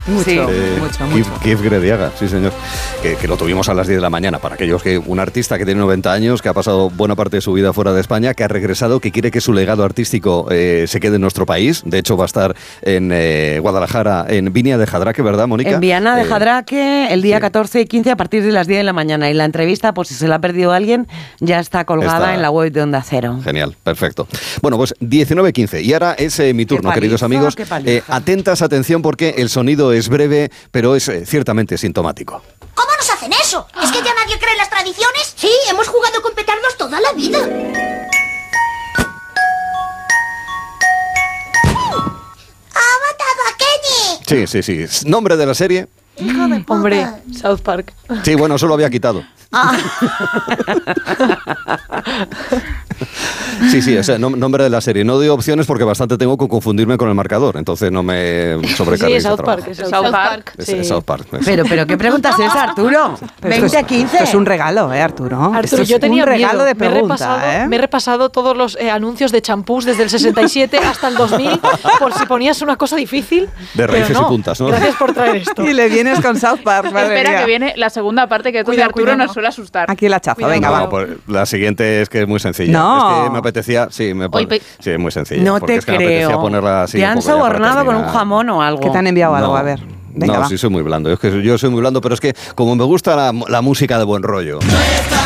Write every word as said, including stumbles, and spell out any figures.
Mucho, eh, mucho, Keith, mucho. Keith Grediaga, sí señor, que, que lo tuvimos a las diez de la mañana. Para aquellos que, un artista que tiene noventa años, que ha pasado buena parte de su vida fuera de España, que ha regresado, que quiere que su legado artístico eh, se quede en nuestro país. De hecho va a estar en eh, Guadalajara, en Viña de Jadraque, ¿verdad, Mónica? En Viana de Eh, Jadraque, el día sí. catorce y quince a partir de las diez de la mañana. Y la entrevista, por si se la ha perdido alguien, ya está colgada Está- en la web de Onda Cero. Genial, perfecto. Bueno, pues diecinueve quince. Y ahora es eh, mi turno, paliza, queridos amigos. qué paliza. Eh, atentas, atención, porque el sonido es breve, pero es eh, ciertamente sintomático. ¿Cómo nos hacen eso? ¿Es que ya nadie cree en las tradiciones? Sí, hemos jugado con petardos toda la vida. ¡Ha matado a Kenny! Sí, sí, sí. Nombre de la serie. ¡Hijo de puta! Hombre, South Park. Sí, bueno, eso lo había quitado. Sí, sí, o sea, nom- nombre de la serie. No doy opciones porque bastante tengo que confundirme con el marcador, entonces no me sobrecarguéis Sí, de South trabajo. Park. es South South Park. Park. Es- sí. es South Park. es- Pero, pero, ¿qué preguntas es, Arturo? veinte a quince. Esto es un regalo, ¿eh, Arturo? Arturo, Esto es yo tenía un regalo miedo. de me, he pregunta, repasado, ¿eh? me he repasado todos los eh, anuncios de champús desde el sesenta y siete hasta el dos mil, por si ponías una cosa difícil. De raíces pero no. y puntas, ¿no? Gracias por traer esto. Y le vienes con South Park, madre Espera mía. que viene la segunda parte, que esto de Cuidado, Arturo cuidado. nos suele asustar. Aquí la chafa, Cuidado. venga, No, va. pues la siguiente es que es muy sencilla. No. Es que me apetecía, sí, me Hoy pe- sí, es muy sencilla. No porque te es que me apetecía creo. ponerla así ¿Te un han poco ya para sobornado con un terminar. jamón o algo? ¿Qué te han enviado algo? No. A ver, venga, no, va. sí soy muy blando. Es que yo soy muy blando, pero es que como me gusta la, la música de buen rollo. Nuestra